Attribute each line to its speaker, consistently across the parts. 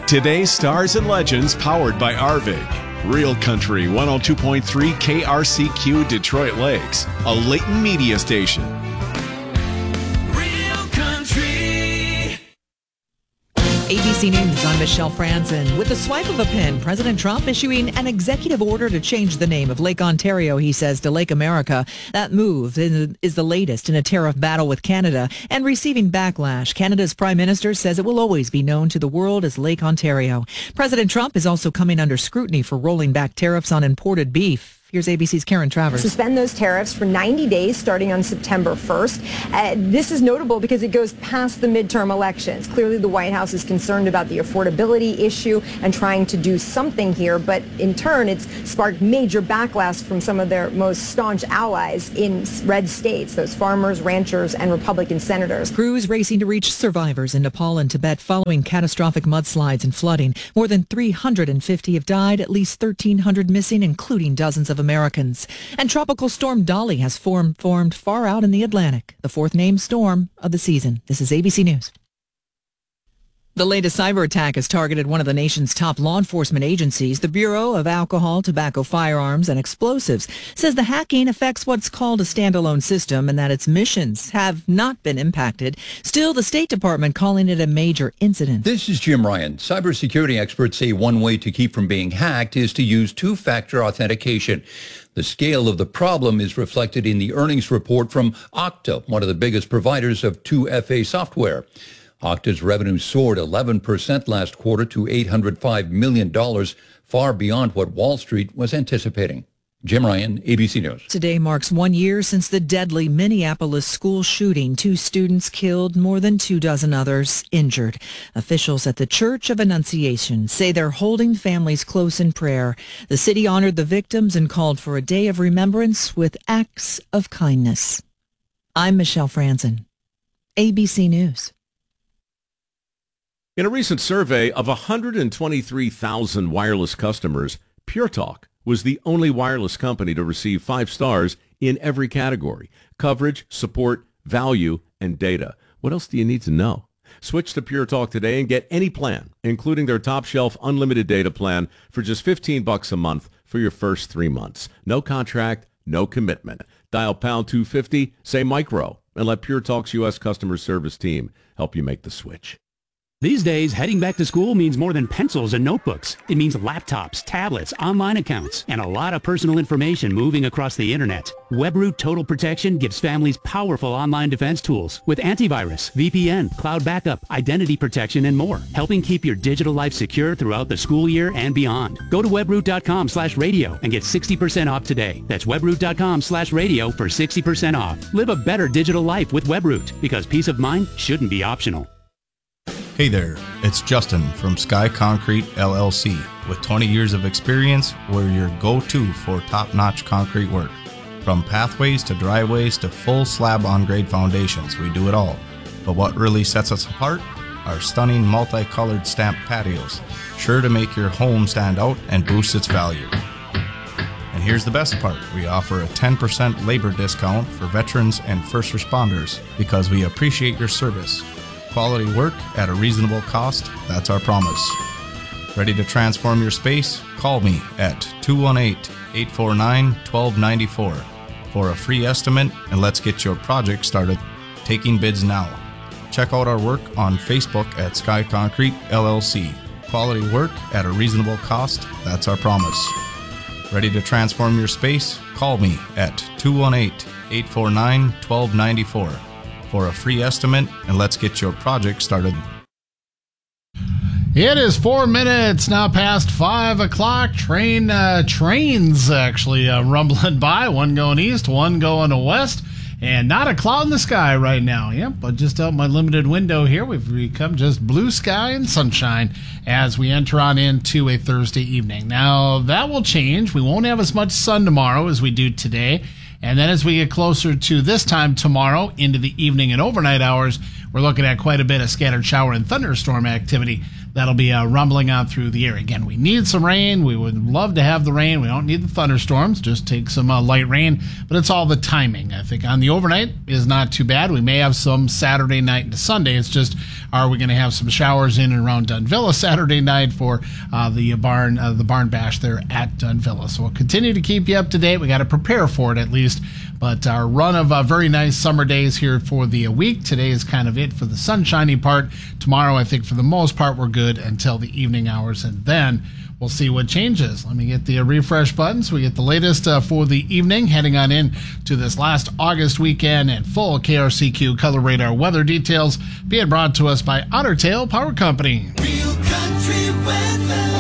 Speaker 1: Today's Stars and Legends powered by Arvig. Real Country 102.3 KRCQ Detroit Lakes, a Leighton media station.
Speaker 2: ABC News, I'm Michelle Franzen. With the swipe of a pen, President Trump issuing an executive order to change the name of Lake Ontario, he says, to Lake America. That move is the latest in a tariff battle with Canada and receiving backlash. Canada's Prime Minister says it will always be known to the world as Lake Ontario. President Trump is also coming under scrutiny for rolling back tariffs on imported beef. Here's ABC's Karen Travers.
Speaker 3: Suspend those tariffs for 90 days starting on September 1st. This is notable because it goes past the midterm elections. Clearly, the White House is concerned about the affordability issue and trying to do something here. But in turn, it's sparked major backlash from some of their most staunch allies in red states, those farmers, ranchers, and Republican senators.
Speaker 2: Crews racing to reach survivors in Nepal and Tibet following catastrophic mudslides and flooding. More than 350 have died, at least 1,300 missing, including dozens of Americans. And Tropical Storm Dolly has formed far out in the Atlantic, the fourth named storm of the season. This is ABC News. The latest cyber attack has targeted one of the nation's top law enforcement agencies. The Bureau of Alcohol, Tobacco, Firearms, and Explosives says the hacking affects what's called a standalone system and that its missions have not been impacted. Still, the State Department calling it a major incident.
Speaker 4: This is Jim Ryan. Cybersecurity experts say one way to keep from being hacked is to use two-factor authentication. The scale of the problem is reflected in the earnings report from Okta, one of the biggest providers of 2FA software. Okta's revenue soared 11% last quarter to $805 million, far beyond what Wall Street was anticipating. Jim Ryan, ABC News.
Speaker 2: Today marks 1 year since the deadly Minneapolis school shooting. 2 students killed, more than 24 others injured. Officials at the Church of Annunciation say they're holding families close in prayer. The city honored the victims and called for a day of remembrance with acts of kindness. I'm Michelle Franzen, ABC News.
Speaker 5: In a recent survey of 123,000 wireless customers, Pure Talk was the only wireless company to receive 5 stars in every category: coverage, support, value, and data. What else do you need to know? Switch to Pure Talk today and get any plan, including their top shelf unlimited data plan, for just $15 a month for your first 3 months. No contract, no commitment. Dial pound 250, say micro, and let Pure Talk's U.S. customer service team help you make the switch.
Speaker 6: These days, heading back to school means more than pencils and notebooks. It means laptops, tablets, online accounts, and a lot of personal information moving across the internet. WebRoot Total Protection gives families powerful online defense tools with antivirus, VPN, cloud backup, identity protection, and more, helping keep your digital life secure throughout the school year and beyond. Go to webroot.com/radio and get 60% off today. That's webroot.com/radio for 60% off. Live a better digital life with WebRoot, because peace of mind shouldn't be optional.
Speaker 7: Hey there, it's Justin from Sky Concrete LLC. With 20 years of experience, we're your go-to for top-notch concrete work. From pathways to driveways to full slab on-grade foundations, we do it all. But what really sets us apart? Our stunning multicolored stamped patios, sure to make your home stand out and boost its value. And here's the best part, we offer a 10% labor discount for veterans and first responders because we appreciate your service. Quality work at a reasonable cost, that's our promise. Ready to transform your space? Call me at 218-849-1294 for a free estimate, and let's get your project started. Taking bids now. Check out our work on Facebook at Sky Concrete LLC. Quality work at a reasonable cost, that's our promise. Ready to transform your space? Call me at 218-849-1294 for a free estimate, and let's get your project started.
Speaker 8: It is 4 minutes now past 5 o'clock. Trains actually rumbling by, one going east, one going west, and not a cloud in the sky right now. Yep, but just out my limited window here, we've become just blue sky and sunshine as we enter on into a Thursday evening. Now, that will change. We won't have as much sun tomorrow as we do today. And then as we get closer to this time tomorrow, into the evening and overnight hours, we're looking at quite a bit of scattered shower and thunderstorm activity that'll be rumbling out through the air. Again, we need some rain. We would love to have the rain. We don't need the thunderstorms. Just take some light rain, but it's all the timing. I think on the overnight is not too bad. We may have some Saturday night into Sunday. It's just, are we going to have some showers in and around Dunvilla Saturday night for the barn bash there at Dunvilla? So we'll continue to keep you up to date. We got to prepare for it at least. But our run of very nice summer days here for the week. Today is kind of it for the sunshiny part. Tomorrow, I think for the most part, we're good until the evening hours, and then we'll see what changes. Let me get the refresh button so we get the latest for the evening, heading on in to this last August weekend and full KRCQ Color Radar weather details being brought to us by Otter Tail Power Company.
Speaker 9: Real country weather.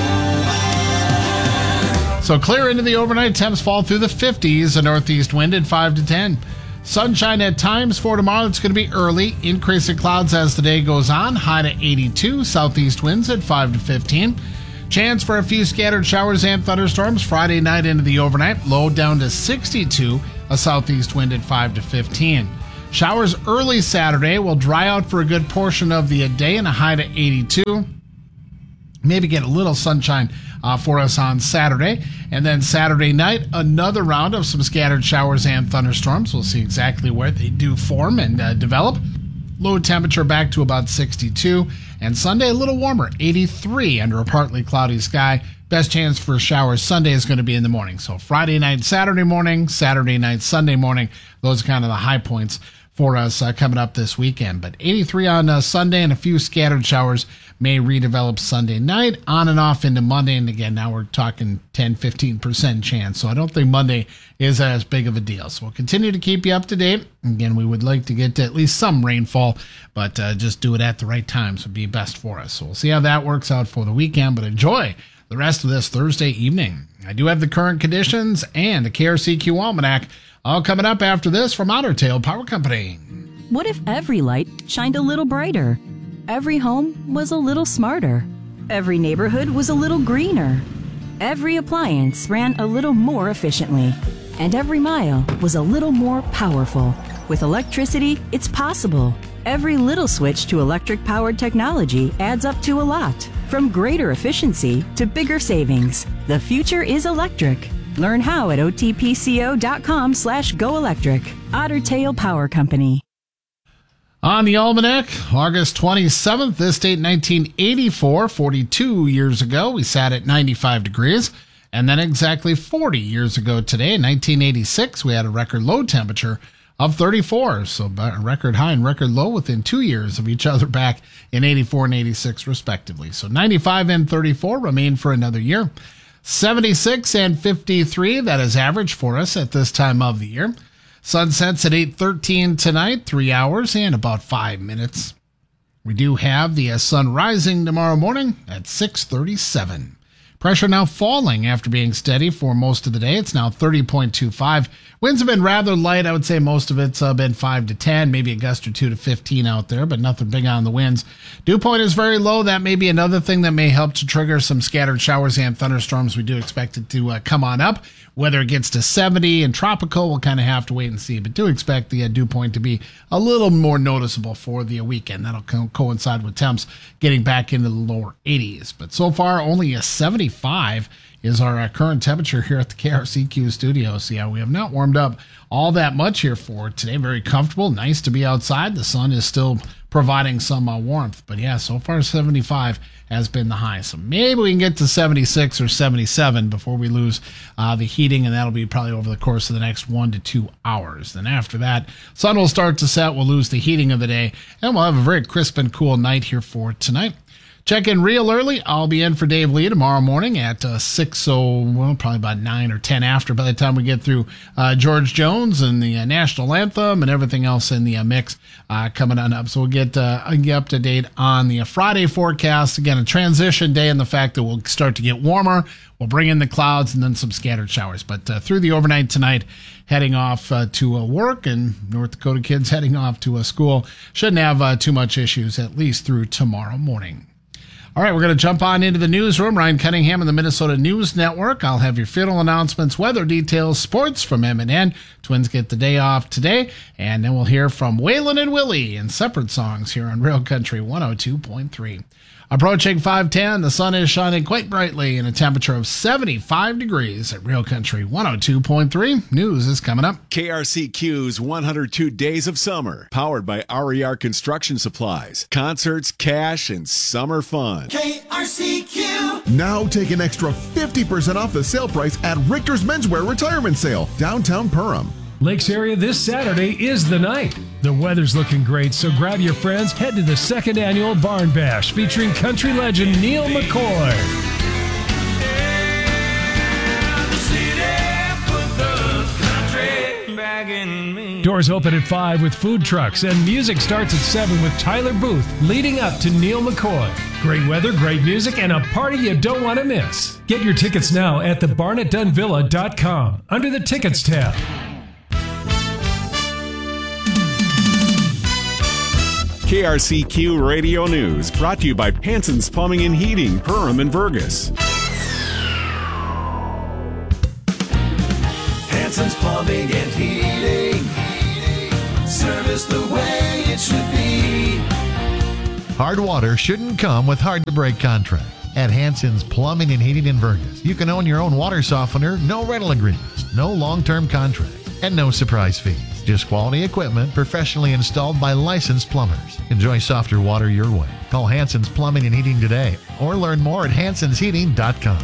Speaker 8: So clear into the overnight, temps fall through the 50s, a northeast wind at 5 to 10. Sunshine at times for tomorrow. It's going to be early. Increase in clouds as the day goes on. High to 82. Southeast winds at 5 to 15. Chance for a few scattered showers and thunderstorms Friday night into the overnight. Low down to 62. A southeast wind at 5 to 15. Showers early Saturday will dry out for a good portion of the day and a high to 82. Maybe get a little sunshine for us on Saturday. And then Saturday night, another round of some scattered showers and thunderstorms. We'll see exactly where they do form and develop. Low temperature back to about 62. And Sunday, a little warmer, 83 under a partly cloudy sky. Best chance for showers Sunday is going to be in the morning. So Friday night, Saturday morning, Saturday night, Sunday morning. Those are kind of the high points for us coming up this weekend. But 83 on Sunday, and a few scattered showers may redevelop Sunday night, on and off into Monday. And again, now we're talking 10-15% chance. So I don't think Monday is as big of a deal. So we'll continue to keep you up to date. Again, we would like to get to at least some rainfall, but just do it at the right times would be best for us. So we'll see how that works out for the weekend, but enjoy the rest of this Thursday evening. I do have the current conditions and the KRCQ Almanac all coming up after this from Otter Tail Power Company.
Speaker 10: What if every light shined a little brighter? Every home was a little smarter. Every neighborhood was a little greener. Every appliance ran a little more efficiently. And every mile was a little more powerful. With electricity, it's possible. Every little switch to electric-powered technology adds up to a lot. From greater efficiency to bigger savings. The future is electric. Learn how at otpco.com/goelectric. Otter Tail Power Company.
Speaker 8: On the Almanac, August 27th, this date 1984, 42 years ago, we sat at 95 degrees. And then exactly 40 years ago today, in 1986, we had a record low temperature of 34. So a record high and record low within 2 years of each other back in 84 and 86 respectively. So 95 and 34 remain for another year. 76 and 53, that is average for us at this time of the year. Sunsets at 8:13 tonight, 3 hours and about 5 minutes. We do have the sun rising tomorrow morning at 6:37. Pressure now falling after being steady for most of the day. It's now 30.25. Winds have been rather light. I would say most of it's been 5 to 10, maybe a gust or 2 to 15 out there, but nothing big on the winds. Dew point is very low. That may be another thing that may help to trigger some scattered showers and thunderstorms. We do expect it to come on up. Whether it gets to 70 and tropical, we'll kind of have to wait and see. But do expect the dew point to be a little more noticeable for the weekend. That'll coincide with temps getting back into the lower 80s. But so far, only a 75 is our current temperature here at the KRCQ studio. So yeah, we have not warmed up all that much here for today. Very comfortable. Nice to be outside. The sun is still providing some warmth. But yeah, so far 75 has been the high. So maybe we can get to 76 or 77 before we lose the heating, and that'll be probably over the course of the next 1 to 2 hours. Then after that, sun will start to set. We'll lose the heating of the day, and we'll have a very crisp and cool night here for tonight. Check in real early. I'll be in for Dave Lee tomorrow morning at 6, probably about 9 or 10 after by the time we get through George Jones and the national anthem and everything else in the mix coming on up. So we'll get up to date on the Friday forecast. Again, a transition day and the fact that we'll start to get warmer. We'll bring in the clouds and then some scattered showers. But through the overnight tonight, heading off to work, and North Dakota kids heading off to school, shouldn't have too much issues, at least through tomorrow morning. All right, we're going to jump on into the newsroom. Ryan Cunningham and the Minnesota News Network. I'll have your funeral announcements, weather details, sports from M&N. Twins get the day off today. And then we'll hear from Waylon and Willie in separate songs here on Real Country 102.3. Approaching 5:10, the sun is shining quite brightly and a temperature of 75 degrees at Real Country 102.3. News is coming up.
Speaker 1: KRCQ's 102 Days of Summer, powered by RER Construction Supplies. Concerts, cash, and summer fun.
Speaker 9: KRCQ.
Speaker 11: Now take an extra 50% off the sale price at Richter's Menswear Retirement Sale, downtown Perham.
Speaker 12: Lakes area this Saturday is the night. The weather's looking great, so grab your friends, head to the second annual Barn Bash featuring country legend Neil McCoy. Doors open at 5 with food trucks, and music starts at 7 with Tyler Booth leading up to Neil McCoy. Great weather, great music, and a party you don't want to miss. Get your tickets now at thebarnettdunvilla.com under the Tickets tab.
Speaker 1: KRCQ Radio News, brought to you by Hanson's Plumbing and Heating, Perham and Vergas.
Speaker 9: Hanson's Plumbing and Heating. Service the way it should be.
Speaker 13: Hard water shouldn't come with hard-to-break contracts. At Hanson's Plumbing and Heating in Vergas, you can own your own water softener, no rental agreements, no long-term contracts, and no surprise fees. Just quality equipment professionally installed by licensed plumbers. Enjoy softer water your way. Call Hanson's Plumbing and Heating today or learn more at hansonsheating.com.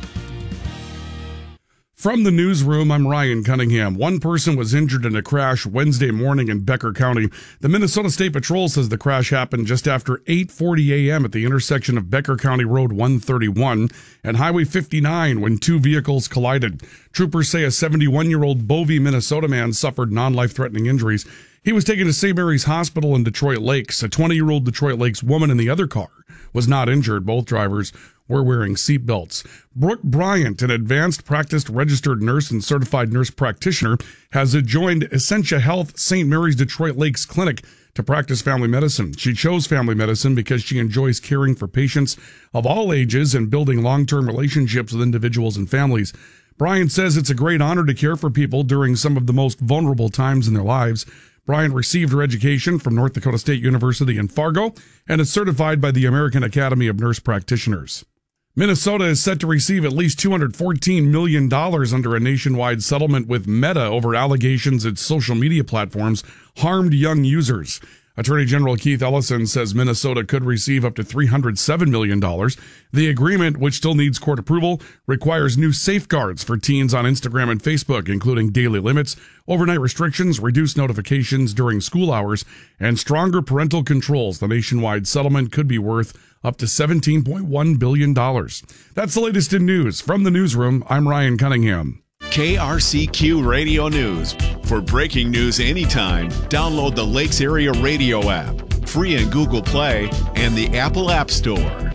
Speaker 14: From the newsroom, I'm Ryan Cunningham. One person was injured in a crash Wednesday morning in Becker County. The Minnesota State Patrol says the crash happened just after 8:40 a.m. at the intersection of Becker County Road 131 and Highway 59 when two vehicles collided. Troopers say a 71-year-old Bovey, Minnesota man suffered non-life-threatening injuries. He was taken to St. Mary's Hospital in Detroit Lakes. A 20-year-old Detroit Lakes woman in the other car was not injured. Both drivers were wearing seatbelts. Brooke Bryant, an advanced practiced registered nurse and certified nurse practitioner, has joined Essentia Health St. Mary's Detroit Lakes Clinic to practice family medicine. She chose family medicine because she enjoys caring for patients of all ages and building long-term relationships with individuals and families. Bryant says it's a great honor to care for people during some of the most vulnerable times in their lives. Bryant received her education from North Dakota State University in Fargo and is certified by the American Academy of Nurse Practitioners. Minnesota is set to receive at least $214 million under a nationwide settlement with Meta over allegations its social media platforms harmed young users. Attorney General Keith Ellison says Minnesota could receive up to $307 million. The agreement, which still needs court approval, requires new safeguards for teens on Instagram and Facebook, including daily limits, overnight restrictions, reduced notifications during school hours, and stronger parental controls. The nationwide settlement could be worth up to $17.1 billion. That's the latest in news. From the newsroom, I'm Ryan Cunningham.
Speaker 1: KRCQ Radio News. For breaking news anytime, download the Lakes Area Radio app, free in Google Play and the Apple App Store.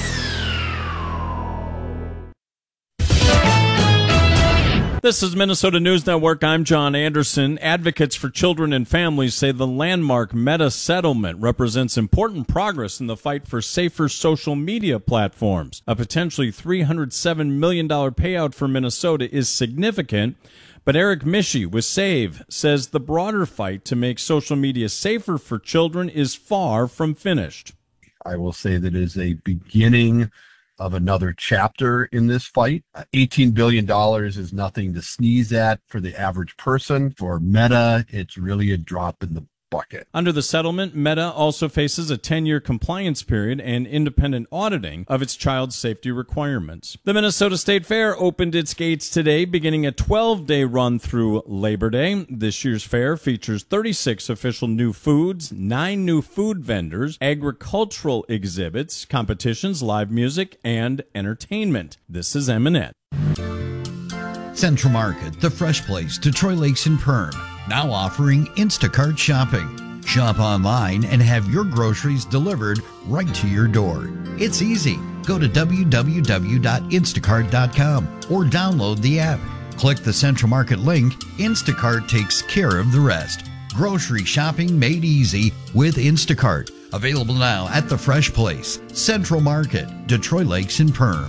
Speaker 15: This is Minnesota News Network. I'm John Anderson. Advocates for children and families say the landmark Meta settlement represents important progress in the fight for safer social media platforms. A potentially $307 million payout for Minnesota is significant, but Eric Mischie with SAVE says the broader fight to make social media safer for children is far from finished.
Speaker 16: I will say that it is a beginning of another chapter in this fight. $18 billion is nothing to sneeze at for the average person. For Meta, it's really a drop in the bucket.
Speaker 15: Under the settlement, Meta also faces a 10-year compliance period and independent auditing of its child safety requirements. The Minnesota State Fair opened its gates today, beginning a 12-day run through Labor Day. This year's fair features 36 official new foods, 9 new food vendors, agricultural exhibits, competitions, live music, and entertainment. This is M&N.
Speaker 17: Central Market, the fresh place, Detroit Lakes and Perm, now offering Instacart shopping. Shop online and have your groceries delivered right to your door. It's easy. Go to www.instacart.com or download the app. Click the Central Market link. Instacart takes care of the rest. Grocery shopping made easy with Instacart. Available now at The Fresh Place, Central Market, Detroit Lakes and Perm.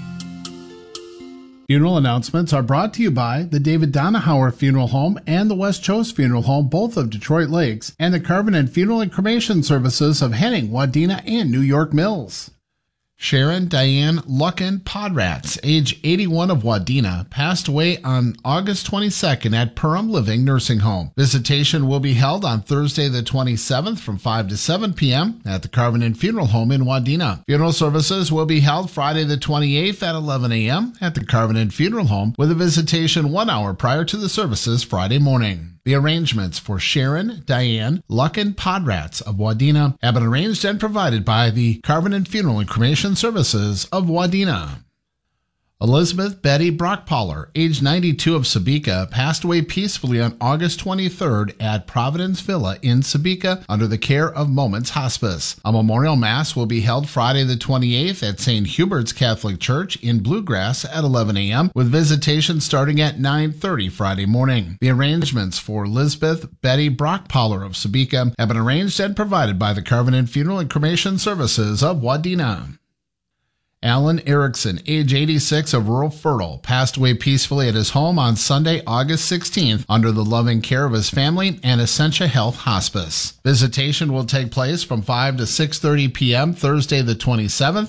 Speaker 8: Funeral announcements are brought to you by the David Donahauer Funeral Home and the West Chose Funeral Home, both of Detroit Lakes, and the Carvin Funeral and Cremation Services of Henning, Wadena, and New York Mills. Sharon Diane Lucken Podrats, age 81 of Wadena, passed away on August 22nd at Perham Living Nursing Home. Visitation will be held on Thursday the 27th from 5 to 7 p.m. at the Carvin Funeral Home in Wadena. Funeral services will be held Friday the 28th at 11 a.m. at the Carvin Funeral Home, with a visitation 1 hour prior to the services Friday morning. The arrangements for Sharon Diane Lucken Podrats of Wadena have been arranged and provided by the Carvin Funeral and Cremation Services of Wadena. Elizabeth Betty Brockpoller, age 92 of Sebeka, passed away peacefully on August 23rd at Providence Villa in Sebeka under the care of Moments Hospice. A memorial mass will be held Friday the 28th at St. Hubert's Catholic Church in Bluegrass at 11 a.m. with visitation starting at 9:30 Friday morning. The arrangements for Elizabeth Betty Brockpoller of Sebeka have been arranged and provided by the Carvin Funeral and Cremation Services of Wadena. Alan Erickson, age 86 of rural Fertile, passed away peacefully at his home on Sunday, August 16th, under the loving care of his family and Essentia Health Hospice. Visitation will take place from 5 to 6:30 p.m. Thursday the 27th